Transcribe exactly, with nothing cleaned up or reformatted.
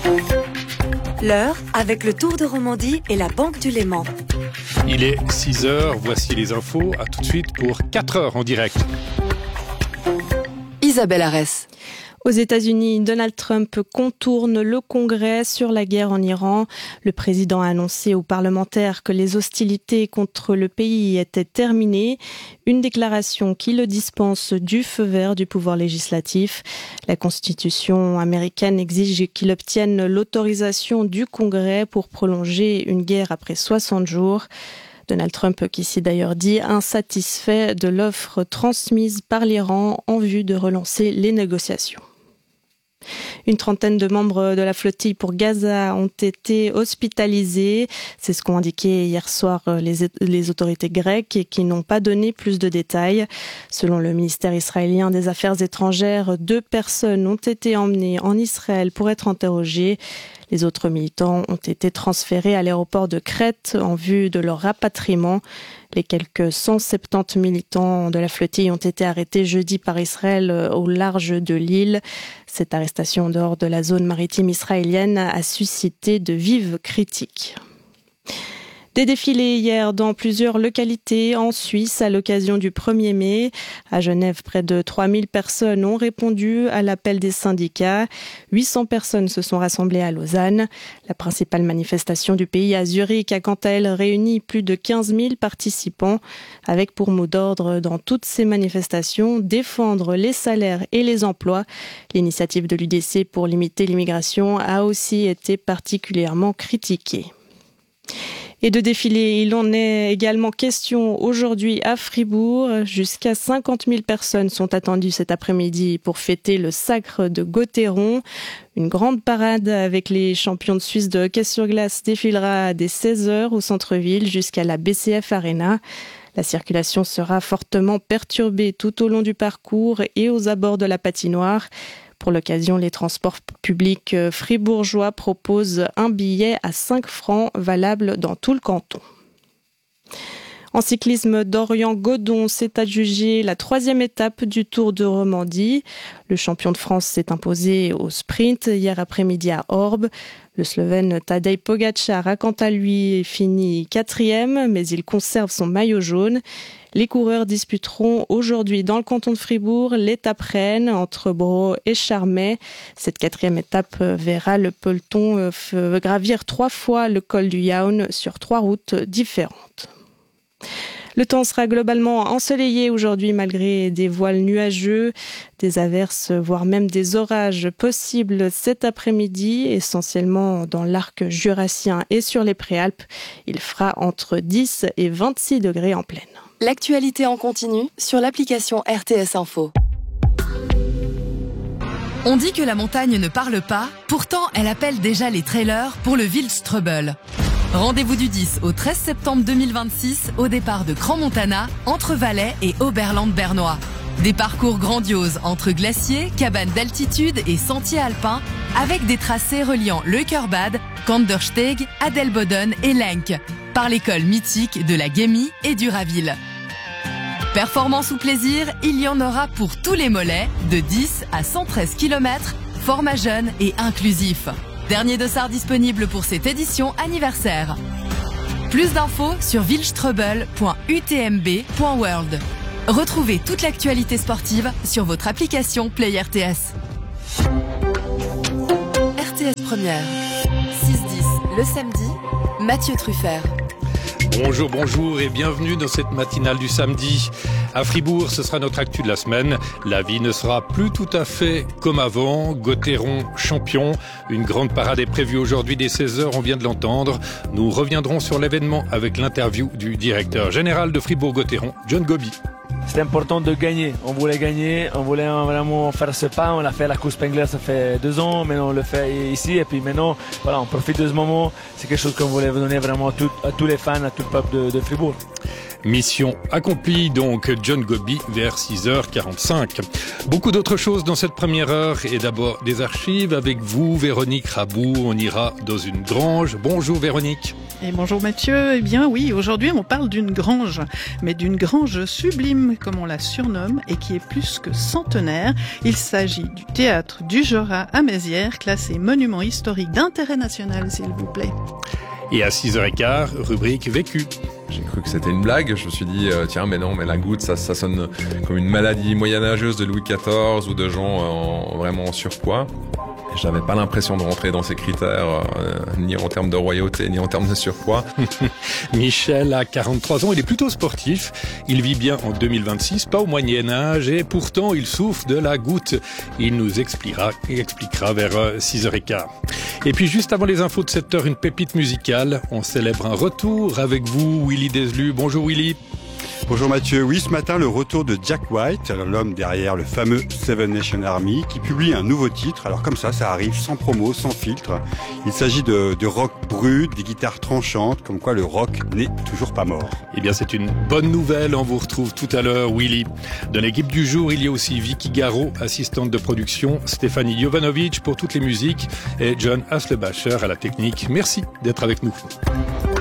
L'heure avec le Tour de Romandie et la Banque du Léman. Il est six heures, voici les infos. À tout de suite pour quatre heures en direct. Isabelle Arès. Aux États-Unis, Donald Trump contourne le Congrès sur la guerre en Iran. Le président a annoncé aux parlementaires que les hostilités contre le pays étaient terminées. Une déclaration qui le dispense du feu vert du pouvoir législatif. La Constitution américaine exige qu'il obtienne l'autorisation du Congrès pour prolonger une guerre après soixante jours. Donald Trump qui s'est d'ailleurs dit insatisfait de l'offre transmise par l'Iran en vue de relancer les négociations. Une trentaine de membres de la flottille pour Gaza ont été hospitalisés. C'est ce qu'ont indiqué hier soir les, les autorités grecques et qui n'ont pas donné plus de détails. Selon le ministère israélien des Affaires étrangères, deux personnes ont été emmenées en Israël pour être interrogées. Les autres militants ont été transférés à l'aéroport de Crète en vue de leur rapatriement. Les quelques cent soixante-dix militants de la flottille ont été arrêtés jeudi par Israël au large de l'île. Cette arrestation en dehors de la zone maritime israélienne a suscité de vives critiques. Des défilés hier dans plusieurs localités en Suisse à l'occasion du premier mai. À Genève, près de trois mille personnes ont répondu à l'appel des syndicats. huit cents personnes se sont rassemblées à Lausanne. La principale manifestation du pays à Zurich a quant à elle réuni plus de quinze mille participants, avec pour mot d'ordre dans toutes ces manifestations défendre les salaires et les emplois. L'initiative de l'U D C pour limiter l'immigration a aussi été particulièrement critiquée. Et de défilé, il en est également question aujourd'hui à Fribourg. Jusqu'à cinquante mille personnes sont attendues cet après-midi pour fêter le sacre de Gotteron. Une grande parade avec les champions de Suisse de hockey sur glace défilera dès seize heures au centre-ville jusqu'à la B C F Arena. La circulation sera fortement perturbée tout au long du parcours et aux abords de la patinoire. Pour l'occasion, les transports publics fribourgeois proposent un billet à cinq francs valable dans tout le canton. En cyclisme, Dorian Godon s'est adjugé la troisième étape du Tour de Romandie. Le champion de France s'est imposé au sprint hier après-midi à Orbe. Le Slovène Tadej Pogačar a quant à lui fini quatrième, mais il conserve son maillot jaune. Les coureurs disputeront aujourd'hui dans le canton de Fribourg l'étape reine entre Bro et Charmey. Cette quatrième étape verra le peloton gravir trois fois le col du Jaun sur trois routes différentes. Le temps sera globalement ensoleillé aujourd'hui malgré des voiles nuageux, des averses, voire même des orages possibles cet après-midi, essentiellement dans l'arc jurassien et sur les Préalpes. Il fera entre dix et vingt-six degrés en plaine. L'actualité en continu sur l'application R T S Info. On dit que la montagne ne parle pas, pourtant elle appelle déjà les trailers pour le Wildstrubel. Rendez-vous du dix au treize septembre deux mille vingt-six au départ de Crans-Montana, entre Valais et Oberland-Bernois. Des parcours grandioses entre glaciers, cabanes d'altitude et sentiers alpins, avec des tracés reliant Leukerbad, Kandersteg, Adelboden et Lenk, par l'école mythique de la Gemmi et du Raville. Performance ou plaisir, il y en aura pour tous les mollets, de dix à cent treize kilomètres, format jeune et inclusif. Dernier dossard disponible pour cette édition anniversaire. Plus d'infos sur wildstrubel point u t m b point world. Retrouvez toute l'actualité sportive sur votre application Play R T S. R T S Première, six dix le samedi, Mathieu Truffert. Bonjour, bonjour et bienvenue dans cette matinale du samedi. À Fribourg, ce sera notre actu de la semaine. La vie ne sera plus tout à fait comme avant. Gotteron champion. Une grande parade est prévue aujourd'hui dès seize heures, on vient de l'entendre. Nous reviendrons sur l'événement avec l'interview du directeur général de Fribourg-Gotteron, John Gobi. C'était important de gagner. On voulait gagner, on voulait vraiment faire ce pas. On l'a fait à la Coupe Spengler, ça fait deux ans. Maintenant, on le fait ici. Et puis maintenant, voilà, on profite de ce moment. C'est quelque chose qu'on voulait donner vraiment à, tout, à tous les fans, à tout le peuple de, de Fribourg. Mission accomplie donc, John Gobi vers six heures quarante-cinq. Beaucoup d'autres choses dans cette première heure et d'abord des archives avec vous, Véronique Rabou. On ira dans une grange. Bonjour Véronique. Et bonjour Mathieu. Eh bien oui, aujourd'hui on parle d'une grange, mais d'une grange sublime comme on la surnomme et qui est plus que centenaire. Il s'agit du théâtre du Jorat à Mézières, classé monument historique d'intérêt national s'il vous plaît. Et à six heures quinze, rubrique vécu. J'ai cru que c'était une blague, je me suis dit, euh, tiens, mais non, mais la goutte, ça, ça sonne comme une maladie moyenâgeuse de Louis quatorze ou de gens en, vraiment en surpoids. Et j'avais pas l'impression de rentrer dans ces critères, euh, ni en termes de royauté, ni en termes de surpoids. Michel a quarante-trois ans, il est plutôt sportif. Il vit bien en deux mille vingt-six, pas au Moyen-Âge, et pourtant il souffre de la goutte. Il nous expliquera, expliquera vers six heures quinze. Et puis juste avant les infos de sept heures, une pépite musicale. On célèbre un retour avec vous, Willy Deslu. Bonjour Willy. Bonjour Mathieu. Oui, ce matin, le retour de Jack White, l'homme derrière le fameux Seven Nation Army, qui publie un nouveau titre. Alors comme ça, ça arrive sans promo, sans filtre. Il s'agit de, de rock brut, des guitares tranchantes, comme quoi le rock n'est toujours pas mort. Eh bien, c'est une bonne nouvelle. On vous retrouve tout à l'heure, Willy. Dans l'équipe du jour, il y a aussi Vicky Garot, assistante de production, Stéphanie Jovanovic pour toutes les musiques et John Haslebacher à la technique. Merci d'être avec nous.